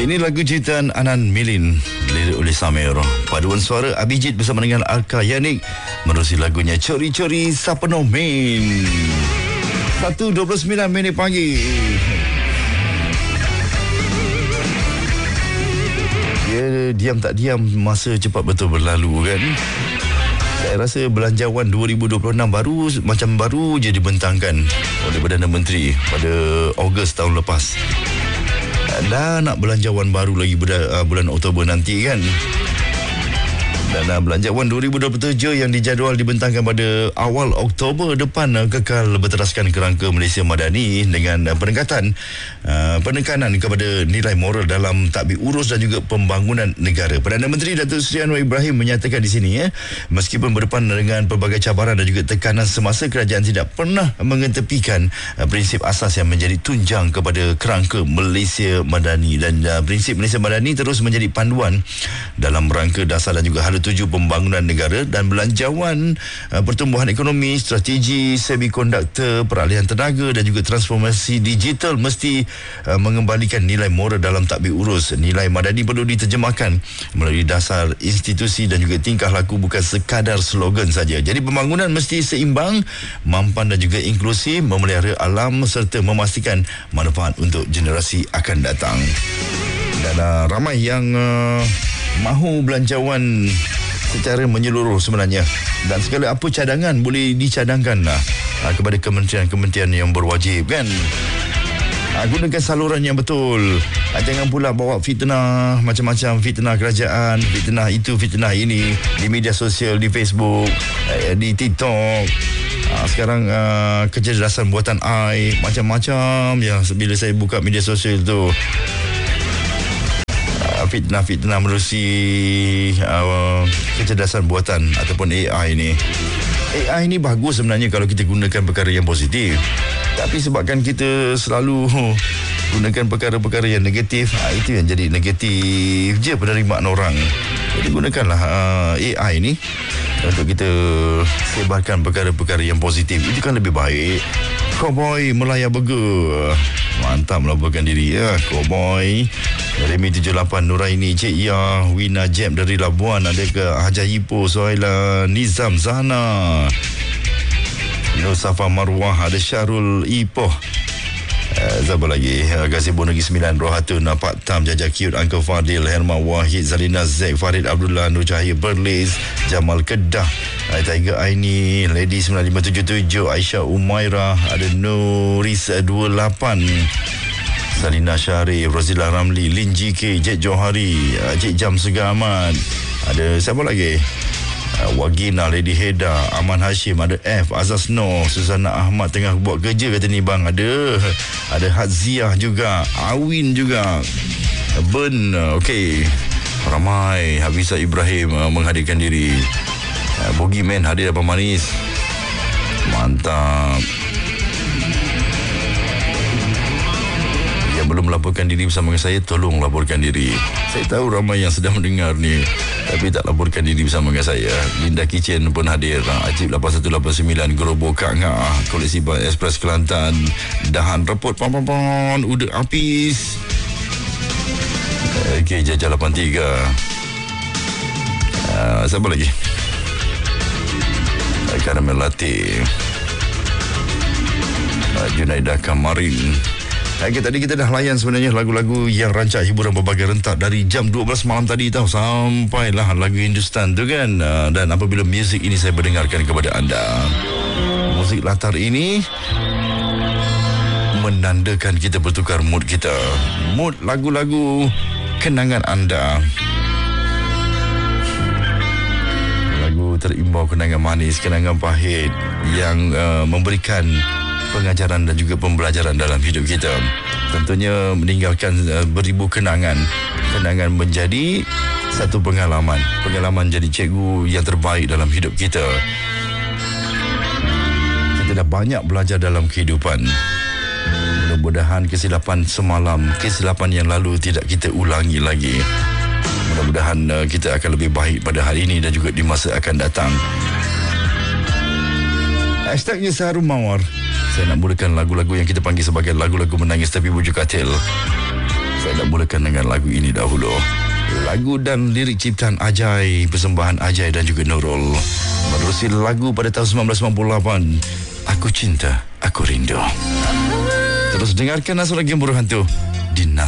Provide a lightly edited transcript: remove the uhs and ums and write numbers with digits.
Ini lagu ciptaan Anan Milin, lirik oleh Samir. Paduan suara Abijit bersama dengan Arka Yanik menerusi lagunya Cori-Cori Sapenomin. 1:29 minit pagi. Dia diam tak diam, masa cepat betul berlalu kan. Saya rasa belanjawan 2026 baru je dibentangkan oleh Perdana Menteri pada Ogos tahun lepas. Dah nak belanjawan baru lagi bulan Oktober nanti kan. Dan belanjawan 2027 yang dijadual dibentangkan pada awal Oktober depan kekal berteraskan kerangka Malaysia Madani dengan penekanan kepada nilai moral dalam tadbir urus dan juga pembangunan negara. Perdana Menteri Datuk Seri Anwar Ibrahim menyatakan di sini meskipun berdepan dengan pelbagai cabaran dan juga tekanan semasa, kerajaan tidak pernah mengetepikan prinsip asas yang menjadi tunjang kepada kerangka Malaysia Madani, dan prinsip Malaysia Madani terus menjadi panduan dalam rangka dasar dan juga hala tuju pembangunan negara dan belanjawan pertumbuhan ekonomi, strategi semikonduktor, peralihan tenaga dan juga transformasi digital mesti mengembalikan nilai moral dalam tadbir urus. Nilai madani perlu diterjemahkan melalui dasar institusi dan juga tingkah laku, bukan sekadar slogan saja. Jadi pembangunan mesti seimbang, mampan dan juga inklusif, memelihara alam serta memastikan manfaat untuk generasi akan datang. Dan ramai yang mahu belanjawan secara menyeluruh sebenarnya, dan segala apa cadangan boleh dicadangkan kepada kementerian-kementerian yang berwajib kan. Gunakan saluran yang betul. Jangan pula bawa fitnah, macam-macam fitnah kerajaan, fitnah itu, fitnah ini di media sosial, di Facebook, di TikTok. Sekarang kecerdasan buatan AI, macam-macam yang bila saya buka media sosial tu, fitnah menerusi kecerdasan buatan ataupun AI ni. AI ni bagus sebenarnya kalau kita gunakan perkara yang positif. Tapi sebabkan kita selalu gunakan perkara-perkara yang negatif, itu yang jadi negatif je penerimaan orang. Jadi gunakanlah AI ni untuk kita sebarkan perkara-perkara yang positif. Itu kan lebih baik. Cowboy Melaya Burger, mantap melaporkan diri ya. Cowboy Remy 78, Nuraini, Cik Ya, Wina Jeb dari Labuan, ada ke Hajar Ipoh, Sohaila, Nizam Zahana, Nur Safa Marwah, ada Syarul Ipoh, siapa lagi, Gazebo Negeri 9, Rohatun, Pak Tam, Jaja Cute, Uncle Fadil, Herma Wahid, Zalina Zek, Farid Abdullah, Nur Cahaya Berlis, Jamal Kedah, Tiger Aini, Lady 9577, Aisyah Umairah, ada Nuris 28, Salina Syarif, Rozila Ramli, Lin GK, Jet Johari, Cik Jam Segamat, ada siapa lagi, Wagina, Lady Heda, Aman Hashim, ada F, Azaz Noh, Susana Ahmad tengah buat kerja kata ni bang, ada Hadziah juga, Awin juga, Ben, okey, ramai. Hafizah Ibrahim menghadirkan diri, Boogeyman hadir Abang Manis, mantap. Yang belum melaporkan diri bersama dengan saya, tolong laporkan diri. Saya tahu ramai yang sedang mendengar ni tapi tak laporkan diri bersama dengan saya. Linda Kitchen pun hadir, Acip 8189, Gerobok Kak Ngah, Koleksi Bar Express Kelantan, Dahan Repot Pon, Uda Apis, Jajah 83, siapa lagi, Karamel Latte, Junaidah Kamarin. Tadi kita dah layan sebenarnya lagu-lagu yang rancak hiburan berbagai rentak dari jam 12 malam tadi tahu, sampailah lagu Hindustan tu kan. Dan apabila muzik ini saya mendengarkan kepada anda, muzik latar ini menandakan kita bertukar mood kita, mood lagu-lagu kenangan anda, lagu terimbau kenangan manis, kenangan pahit yang memberikan pengajaran dan juga pembelajaran dalam hidup kita. Tentunya meninggalkan beribu kenangan menjadi satu pengalaman jadi cikgu yang terbaik dalam hidup kita. Kita dah banyak belajar dalam kehidupan. Mudah-mudahan kesilapan semalam, kesilapan yang lalu tidak kita ulangi lagi. Mudah-mudahan kita akan lebih baik pada hari ini dan juga di masa akan datang. Hashtagnya Seharum Mawar. Saya nak mulakan lagu-lagu yang kita panggil sebagai lagu-lagu menangis tapi bujuk katil. Saya nak mulakan dengan lagu ini dahulu. Lagu dan lirik ciptaan Ajai, persembahan Ajai dan juga Nurul. Menerusi lagu pada tahun 1998, Aku Cinta, Aku Rindu. Terus dengarkan Nasrul lagi yang berhantu di Nas.